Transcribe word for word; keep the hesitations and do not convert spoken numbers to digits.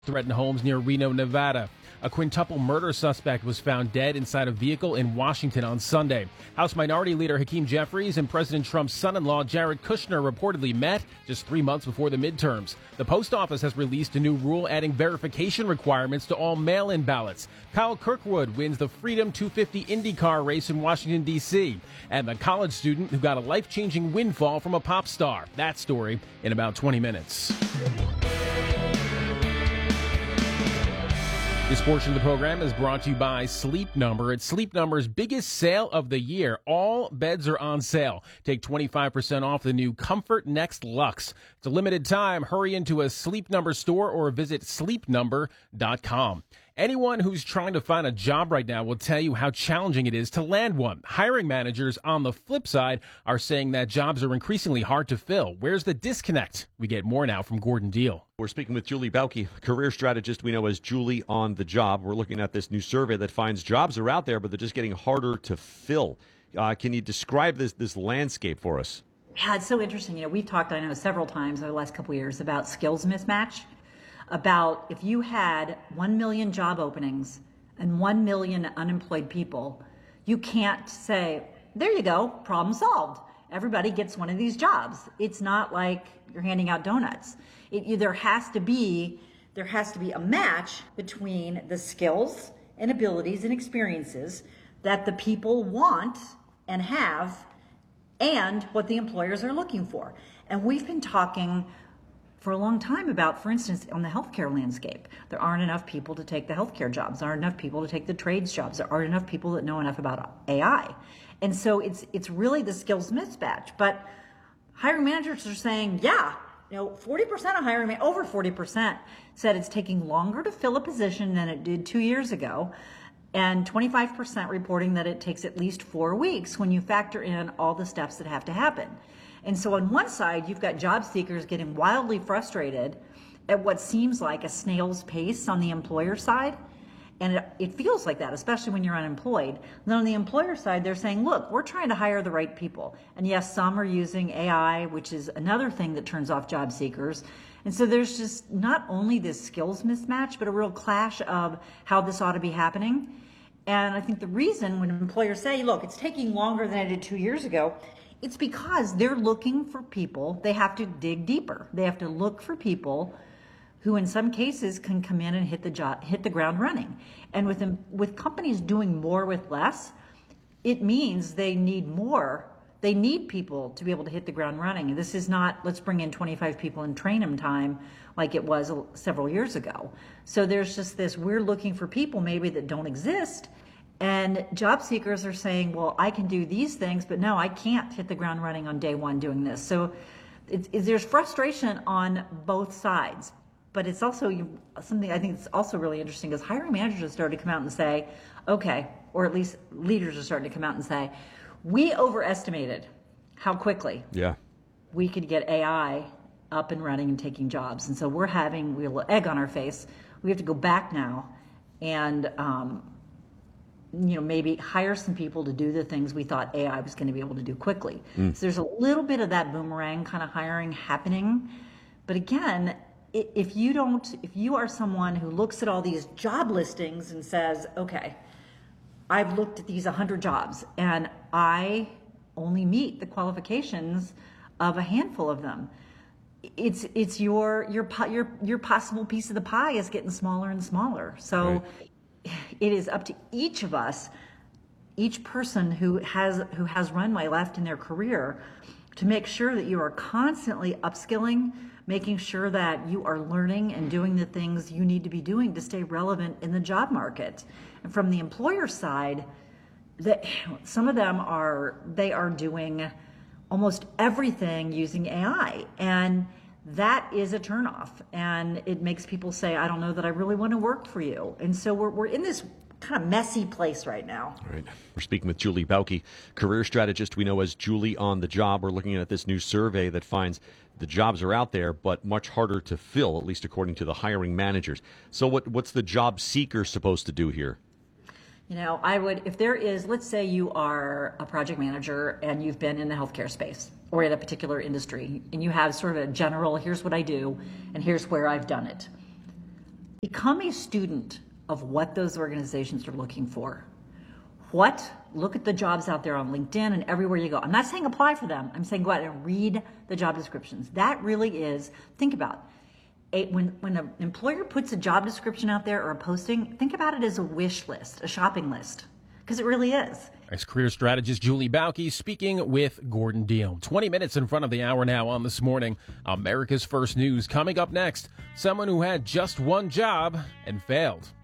Threatened homes near Reno, Nevada. A quintuple murder suspect was found dead inside a vehicle in Washington on Sunday. House Minority Leader Hakeem Jeffries and President Trump's son-in-law Jared Kushner reportedly met just three months before the midterms. The post office has released a new rule adding verification requirements to all mail-in ballots. Kyle Kirkwood wins the Freedom two fifty IndyCar race in Washington, D C And the college student who got a life-changing windfall from a pop star. That story in about twenty minutes. This portion of the program is brought to you by Sleep Number. It's Sleep Number's biggest sale of the year. All beds are on sale. Take twenty-five percent off the new Comfort Next Luxe. It's a limited time. Hurry into a Sleep Number store or visit sleep number dot com. Anyone who's trying to find a job right now will tell you how challenging it is to land one. Hiring managers, on the flip side, are saying that jobs are increasingly hard to fill. Where's the disconnect? We get more now from Gordon Deal. We're speaking with Julie Bauke, career strategist we know as Julie on the Job. We're looking at this new survey that finds jobs are out there, but they're just getting harder to fill. Uh, can you describe this this landscape for us? Yeah, it's so interesting. You know, we've talked, I know, several times over the last couple of years about skills mismatch, about if you had one million job openings and one million unemployed people, you can't say, there you go, problem solved. Everybody gets one of these jobs. It's not like you're handing out donuts. It, you, there has to be there has to be a match between the skills and abilities and experiences that the people want and have and what the employers are looking for. And we've been talking for a long time about, for instance, on the healthcare landscape, there aren't enough people to take the healthcare jobs. There aren't enough people to take the trades jobs. There aren't enough people that know enough about A I. And so it's it's really the skills mismatch. But hiring managers are saying, yeah, you know, forty percent of hiring, over forty percent said it's taking longer to fill a position than it did two years ago. And twenty-five percent reporting that it takes at least four weeks when you factor in all the steps that have to happen. And so on one side, you've got job seekers getting wildly frustrated at what seems like a snail's pace on the employer side. And it, it feels like that, especially when you're unemployed. Then on the employer side, they're saying, look, we're trying to hire the right people. And yes, some are using A I, which is another thing that turns off job seekers. And so there's just not only this skills mismatch, but a real clash of how this ought to be happening. And I think the reason when employers say, look, it's taking longer than it did two years ago, it's because they're looking for people. They have to dig deeper. They have to look for people who in some cases can come in and hit the job, hit the ground running. And with them, with companies doing more with less, it means they need more. They need people to be able to hit the ground running. This is not, let's bring in twenty-five people and train them time like it was several years ago. So there's just this, we're looking for people maybe that don't exist. And job seekers are saying, well, I can do these things, but no, I can't hit the ground running on day one doing this. So it's, it's, there's frustration on both sides. But it's also something I think it's also really interesting is hiring managers have started to come out and say, okay, or at least leaders are starting to come out and say, we overestimated how quickly yeah. we could get A I up and running and taking jobs. And so we're having we have an egg on our face. We have to go back now and um, you know, maybe hire some people to do the things we thought A I was going to be able to do quickly. Mm. So there's a little bit of that boomerang kind of hiring happening. But again, if you don't, if you are someone who looks at all these job listings and says, okay, I've looked at these one hundred jobs and I only meet the qualifications of a handful of them, it's it's your your your your possible piece of the pie is getting smaller and smaller. So right. It is up to each of us, each person who has who has runway left in their career, to make sure that you are constantly upskilling, making sure that you are learning and doing the things you need to be doing to stay relevant in the job market. And from the employer side, that some of them are they are doing almost everything using A I, and that is a turnoff, and it makes people say, I don't know that I really want to work for you. And so we're we're in this kind of messy place right now. All right. We're speaking with Julie Bauke, career strategist we know as Julie on the Job. We're looking at this new survey that finds the jobs are out there, but much harder to fill, at least according to the hiring managers. So what what's the job seeker supposed to do here? You know, I would, if there is, let's say you are a project manager and you've been in the healthcare space or in a particular industry, and you have sort of a general, here's what I do, and here's where I've done it. Become a student of what those organizations are looking for. What? Look at the jobs out there on LinkedIn and everywhere you go. I'm not saying apply for them. I'm saying go out and read the job descriptions. That really is, think about it. When, when an employer puts a job description out there or a posting, think about it as a wish list, a shopping list, because it really is. As career strategist Julie Bauke speaking with Gordon Deal. twenty minutes in front of the hour now on This Morning. America's First News coming up next. Someone who had just one job and failed.